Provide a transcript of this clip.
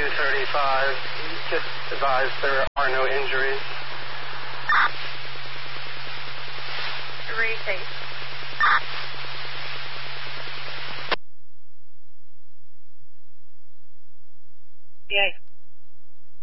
235. Just advise there are no injuries. Repeat. Yay.